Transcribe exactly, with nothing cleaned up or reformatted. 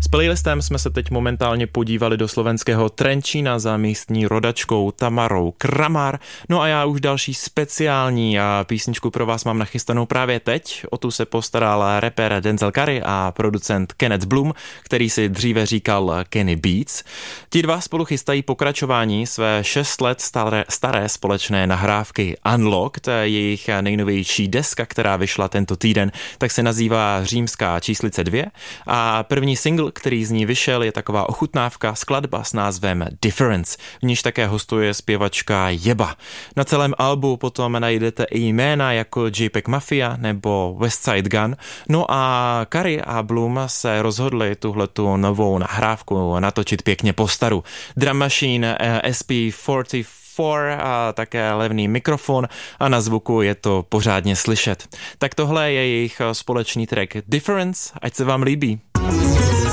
playlistem jsme se teď momentálně podívali do slovenského Trenčína za místní rodačkou Tamarou Kramar. No a já už další speciální a písničku pro vás mám nachystanou právě teď. O tu se postaral rapper Denzel Curry a producent Kenneth Bloom, který si dříve říkal Kenny Beats. Ti dva spolu chystají pokračování své šest let staré, staré společné nahrávky Unlocked. Jejich nejnovější deska, která vyšla tento týden, tak se nazývá Římská číslice dvě a první single, který z ní vyšel, je taková ochutnávka skladba s názvem Difference. V níž také hostuje zpěvačka Jeba. Na celém albu potom najdete i jména jako JPEG Mafia nebo Westside Gun. No a Curry a Bloom se rozhodli tuhletu novou nahrávku natočit pěkně po staru. Drum Machine S P čtyřicet čtyři a také levný mikrofon a na zvuku je to pořádně slyšet. Tak tohle je jejich společný track Difference, ať se vám líbí.